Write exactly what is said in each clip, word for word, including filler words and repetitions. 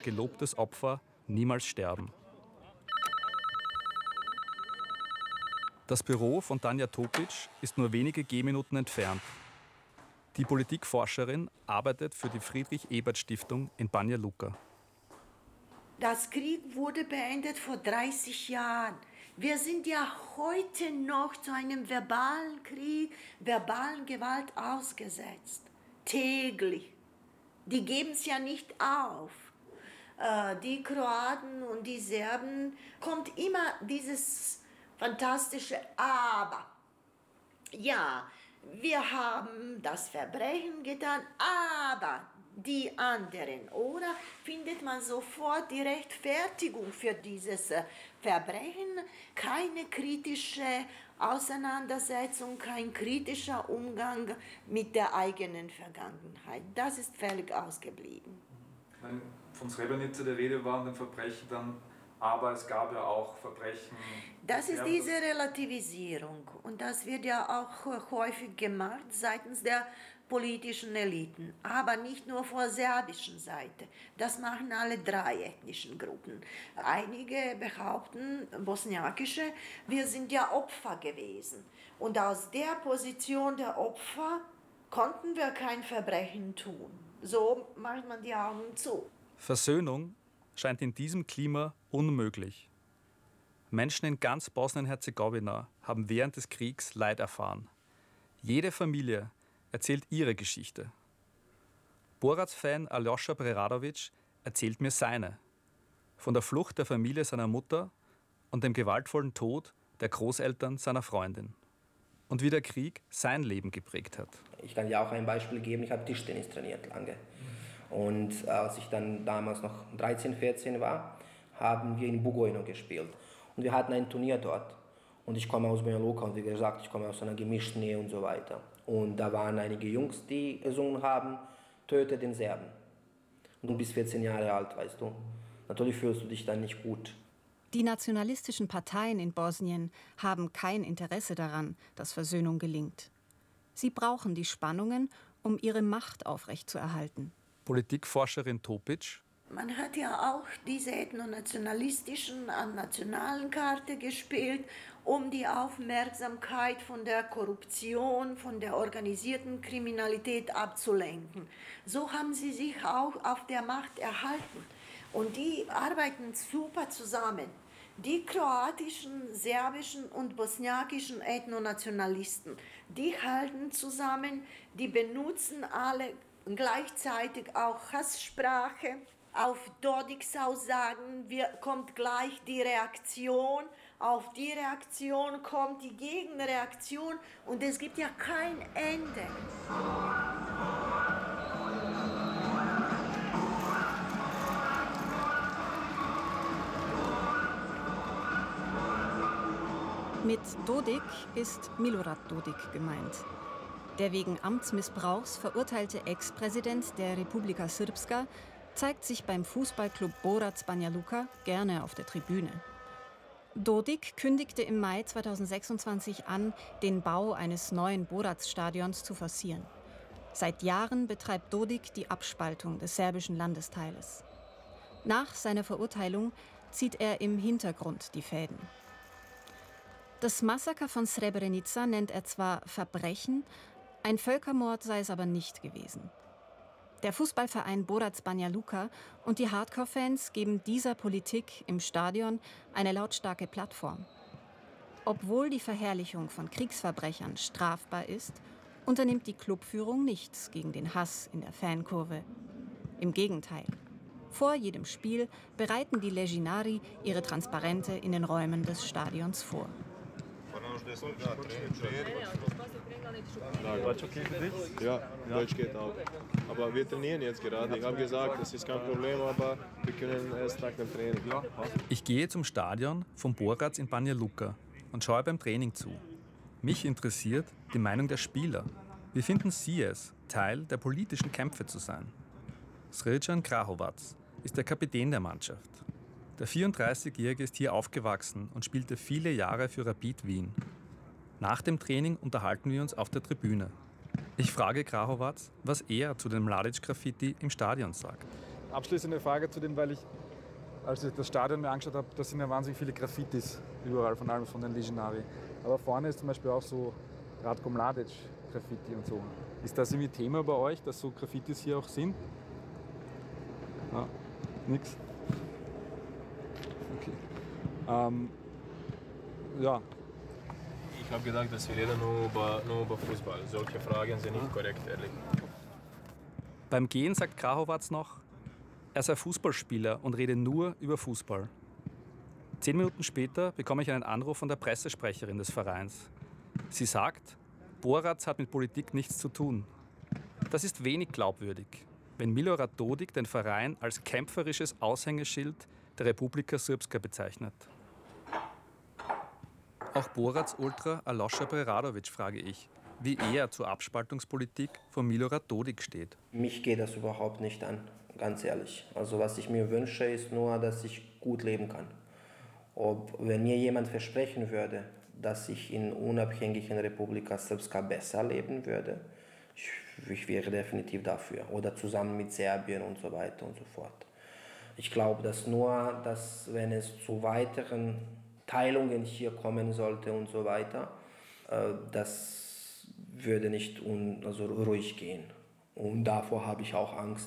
gelobtes Opfer niemals sterben. Das Büro von Tanja Topic ist nur wenige Gehminuten entfernt. Die Politikforscherin arbeitet für die Friedrich-Ebert-Stiftung in Banja Luka. Das Krieg wurde beendet vor dreißig Jahren. Wir sind ja heute noch zu einem verbalen Krieg, verbalen Gewalt ausgesetzt. Täglich. Die geben es ja nicht auf. Äh, die Kroaten und die Serben, kommt immer dieses fantastische Aber. Ja, wir haben das Verbrechen getan, aber die anderen, oder findet man sofort die Rechtfertigung für dieses Verbrechen, keine kritische Auseinandersetzung, kein kritischer Umgang mit der eigenen Vergangenheit. Das ist völlig ausgeblieben. Wenn von Srebrenica die Rede war und den Verbrechen dann, aber es gab ja auch Verbrechen. Das ist diese Relativisierung und das wird ja auch häufig gemacht seitens der politischen Eliten, aber nicht nur von der serbischen Seite. Das machen alle drei ethnischen Gruppen. Einige behaupten, bosniakische, wir sind ja Opfer gewesen und aus der Position der Opfer konnten wir kein Verbrechen tun. So macht man die Augen zu. Versöhnung scheint in diesem Klima unmöglich. Menschen in ganz Bosnien-Herzegowina haben während des Kriegs Leid erfahren. Jede Familie erzählt ihre Geschichte. Borac-Fan Aljoscha Preradovic erzählt mir seine. Von der Flucht der Familie seiner Mutter und dem gewaltvollen Tod der Großeltern seiner Freundin. Und wie der Krieg sein Leben geprägt hat. Ich kann dir auch ein Beispiel geben, ich habe Tischtennis trainiert lange. Und als ich dann damals noch dreizehn, vierzehn war, haben wir in Bugojno gespielt. Und wir hatten ein Turnier dort. Und ich komme aus Banja Luka und wie gesagt, ich komme aus einer gemischten Nähe und so weiter. Und da waren einige Jungs, die gesungen haben, töte den Serben. Und du bist vierzehn Jahre alt, weißt du. Natürlich fühlst du dich dann nicht gut. Die nationalistischen Parteien in Bosnien haben kein Interesse daran, dass Versöhnung gelingt. Sie brauchen die Spannungen, um ihre Macht aufrechtzuerhalten. Politikforscherin Topic. Man hat ja auch diese ethnonationalistischen an nationalen Karte gespielt, um die Aufmerksamkeit von der Korruption, von der organisierten Kriminalität abzulenken. So haben sie sich auch auf der Macht erhalten. Und die arbeiten super zusammen. Die kroatischen, serbischen und bosniakischen Ethnonationalisten, die halten zusammen, die benutzen alle gleichzeitig auch Hasssprache. Auf Dodiks Aussagen kommt gleich die Reaktion, auf die Reaktion kommt die Gegenreaktion und es gibt ja kein Ende. Mit Dodik ist Milorad Dodik gemeint. Der wegen Amtsmissbrauchs verurteilte Ex-Präsident der Republika Srpska zeigt sich beim Fußballclub Borac Banja Luka gerne auf der Tribüne. Dodik kündigte im Mai zweitausendsechsundzwanzig an, den Bau eines neuen Borac-Stadions zu forcieren. Seit Jahren betreibt Dodik die Abspaltung des serbischen Landesteiles. Nach seiner Verurteilung zieht er im Hintergrund die Fäden. Das Massaker von Srebrenica nennt er zwar Verbrechen, ein Völkermord sei es aber nicht gewesen. Der Fußballverein Borac Banja Luka und die Hardcore-Fans geben dieser Politik im Stadion eine lautstarke Plattform. Obwohl die Verherrlichung von Kriegsverbrechern strafbar ist, unternimmt die Clubführung nichts gegen den Hass in der Fankurve. Im Gegenteil. Vor jedem Spiel bereiten die Leginari ihre Transparente in den Räumen des Stadions vor. Deutsch okay für dich? Ja, Deutsch geht auch. Aber wir trainieren jetzt gerade. Ich habe gesagt, das ist kein Problem, aber wir können erst nach dem Training. Ich gehe zum Stadion von Borac in Banja Luka und schaue beim Training zu. Mich interessiert die Meinung der Spieler. Wie finden sie es, Teil der politischen Kämpfe zu sein? Srđan Krahovac ist der Kapitän der Mannschaft. Der vierunddreißigjährige ist hier aufgewachsen und spielte viele Jahre für Rapid Wien. Nach dem Training unterhalten wir uns auf der Tribüne. Ich frage Krahovac, was er zu dem Mladic-Graffiti im Stadion sagt. abschließende Frage zu dem, weil ich, als ich das Stadion mir angeschaut habe, da sind ja wahnsinnig viele Graffitis überall, von allem von den Legionari. Aber vorne ist zum Beispiel auch so Ratko Mladic-Graffiti und so. Ist das irgendwie Thema bei euch, dass so Graffitis hier auch sind? Ja, nix. Okay. Ähm, ja. Ich habe gedacht, dass wir reden nur über, nur über Fußball. Solche Fragen sind nicht korrekt, ehrlich. Beim Gehen sagt Krachowatz noch, er sei Fußballspieler und rede nur über Fußball. Zehn Minuten später bekomme ich einen Anruf von der Pressesprecherin des Vereins. Sie sagt, Borac hat mit Politik nichts zu tun. Das ist wenig glaubwürdig, wenn Milorad Dodik den Verein als kämpferisches Aushängeschild der Republika Srpska bezeichnet. Auch Boracs Ultra Alosha Preradovic frage ich, wie er zur Abspaltungspolitik von Milorad Dodik steht. Mich geht das überhaupt nicht an, ganz ehrlich. Also was ich mir wünsche, ist nur, dass ich gut leben kann. Ob, wenn mir jemand versprechen würde, dass ich in unabhängigen Republika Srpska besser leben würde, ich, ich wäre definitiv dafür. Oder zusammen mit Serbien und so weiter und so fort. Ich glaube, dass nur, dass wenn es zu weiteren Teilungen hier kommen sollte und so weiter, äh, das würde nicht un, also ruhig gehen. Und davor habe ich auch Angst.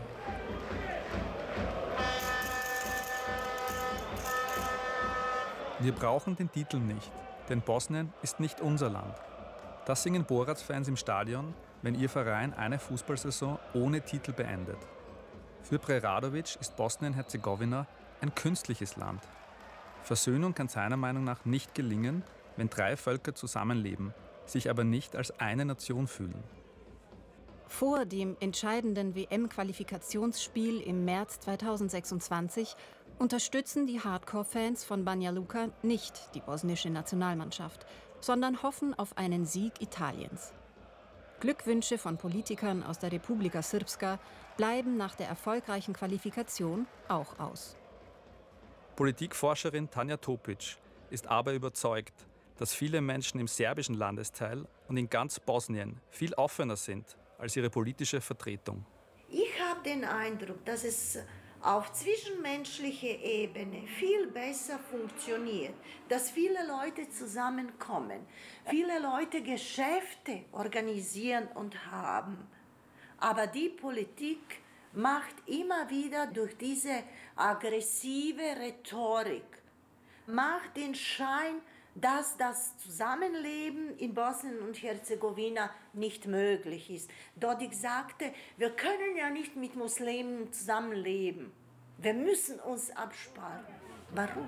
Wir brauchen den Titel nicht, denn Bosnien ist nicht unser Land. Das singen Borac-Fans im Stadion, wenn ihr Verein eine Fußballsaison ohne Titel beendet. Für Preradovic ist Bosnien-Herzegowina ein künstliches Land. Versöhnung kann seiner Meinung nach nicht gelingen, wenn drei Völker zusammenleben, sich aber nicht als eine Nation fühlen. Vor dem entscheidenden W M-Qualifikationsspiel im März zweitausendsechsundzwanzig unterstützen die Hardcore-Fans von Banja Luka nicht die bosnische Nationalmannschaft, sondern hoffen auf einen Sieg Italiens. Glückwünsche von Politikern aus der Republika Srpska bleiben nach der erfolgreichen Qualifikation auch aus. Politikforscherin Tanja Topic ist aber überzeugt, dass viele Menschen im serbischen Landesteil und in ganz Bosnien viel offener sind als ihre politische Vertretung. Ich habe den Eindruck, dass es auf zwischenmenschlicher Ebene viel besser funktioniert, dass viele Leute zusammenkommen, viele Leute Geschäfte organisieren und haben. Aber die Politik macht immer wieder durch diese aggressive Rhetorik, macht den Schein, dass das Zusammenleben in Bosnien und Herzegowina nicht möglich ist. Dodik sagte, wir können ja nicht mit Muslimen zusammenleben. Wir müssen uns abspalten. Warum?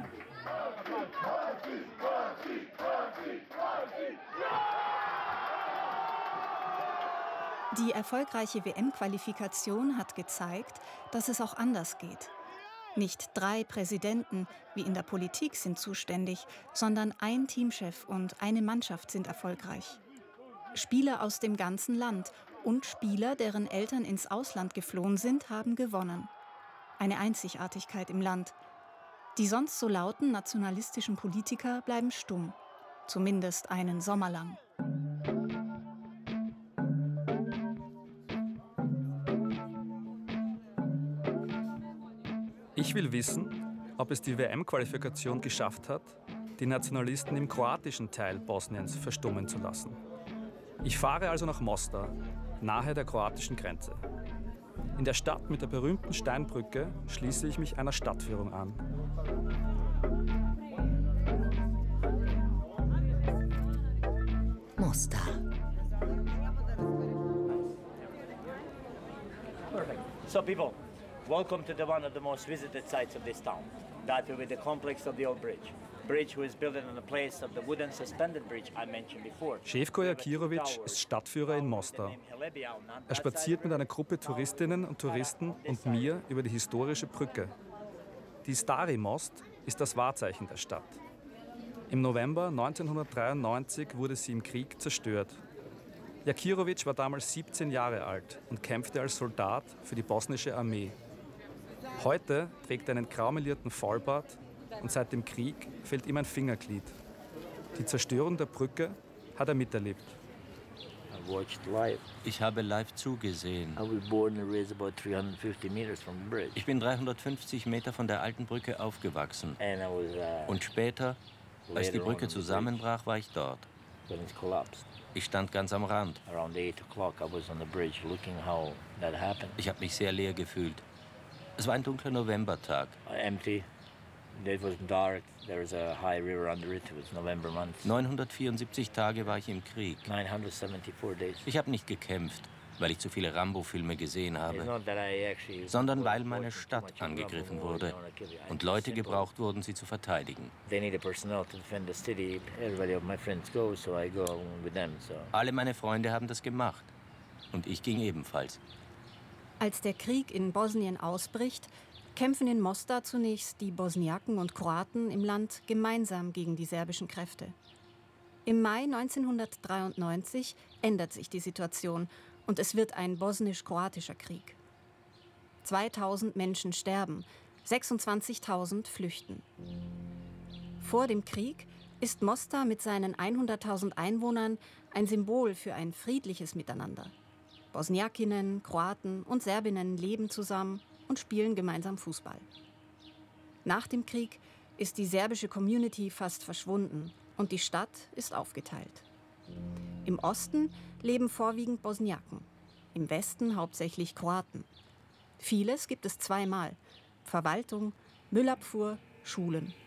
Die erfolgreiche W M-Qualifikation hat gezeigt, dass es auch anders geht. Nicht drei Präsidenten wie in der Politik sind zuständig, sondern ein Teamchef und eine Mannschaft sind erfolgreich. Spieler aus dem ganzen Land und Spieler, deren Eltern ins Ausland geflohen sind, haben gewonnen. Eine Einzigartigkeit im Land. Die sonst so lauten nationalistischen Politiker bleiben stumm. Zumindest einen Sommer lang. Ich will wissen, ob es die W M-Qualifikation geschafft hat, die Nationalisten im kroatischen Teil Bosniens verstummen zu lassen. Ich fahre also nach Mostar, nahe der kroatischen Grenze. In der Stadt mit der berühmten Steinbrücke schließe ich mich einer Stadtführung an. Mostar. So people, welcome to the one of the most visited sites of this town. That will be the complex of the old bridge. Bridge was built on the place of the wooden suspended bridge I mentioned before. Šefko Jakirović ist Stadtführer in Mostar. Er spaziert mit einer Gruppe Touristinnen und Touristen und mir über die historische Brücke. Die Stari Most ist das Wahrzeichen der Stadt. Im November neunzehnhundertdreiundneunzig wurde sie im Krieg zerstört. Jakirović war damals siebzehn Jahre alt und kämpfte als Soldat für die bosnische Armee. Heute trägt er einen graumelierten Vollbart und seit dem Krieg fehlt ihm ein Fingerglied. Die Zerstörung der Brücke hat er miterlebt. watched live. Ich habe live zugesehen. I was born and raised about three hundred fifty meters from the bridge. Ich bin dreihundertfünfzig Meter von der alten Brücke aufgewachsen. And I was, uh, Und später, als die later on Brücke on the zusammenbrach, war ich dort. when it collapsed. Ich stand ganz am Rand. Around eight o'clock, I was on the bridge looking how that happened. Ich habe mich sehr leer gefühlt. Es war ein dunkler Novembertag. Uh, empty. It was dark. There was a high river under it. It was November month. neunhundertvierundsiebzig Tage war ich im Krieg. nine hundred seventy-four days. Ich habe nicht gekämpft, weil ich zu viele Rambo-Filme gesehen It's habe, not that I actually sondern was weil watching meine too Stadt much of angegriffen Rambo movies. wurde I wanna kill you. I und just Leute simple. gebraucht wurden, sie zu verteidigen. They needed personnel to defend the city. Everybody of my friends go, so I go with them. So Alle meine Freunde haben das gemacht. Und ich ging ebenfalls. Als der Krieg in Bosnien ausbricht, kämpfen in Mostar zunächst die Bosniaken und Kroaten im Land gemeinsam gegen die serbischen Kräfte. Im Mai neunzehnhundertdreiundneunzig ändert sich die Situation und es wird ein bosnisch-kroatischer Krieg. zweitausend Menschen sterben, sechsundzwanzigtausend flüchten. Vor dem Krieg ist Mostar mit seinen hunderttausend Einwohnern ein Symbol für ein friedliches Miteinander. Bosniakinnen, Kroaten und Serbinnen leben zusammen und spielen gemeinsam Fußball. Nach dem Krieg ist die serbische Community fast verschwunden und die Stadt ist aufgeteilt. Im Osten leben vorwiegend Bosniaken, im Westen hauptsächlich Kroaten. Vieles gibt es zweimal: Verwaltung, Müllabfuhr, Schulen.